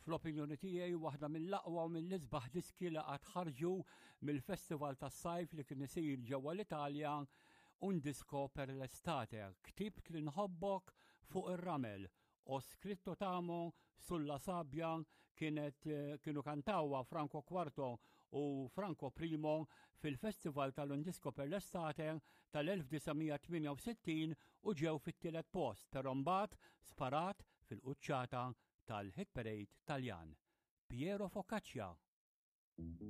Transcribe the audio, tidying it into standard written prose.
fl-opinjoni tiegħi waħda mill-aqwa u mill-isbaħ diski li qatt ħarġu mill-Festival tas-Sajf li kien isir ġewwa l-Italja Un disco per l'estate, ktibt li nħobbok fuq ir-ramel. Ho scritto t'amo sulla sabbia kienu kantawha Franco Quarto u Franco Primo fil-Festival tal-Un disco per l'estate tal-1968 u ġew fit-tielet post, però mbagħad sparat fil-quċċata tal-Hit Parade Taljan. Piero Focaccia.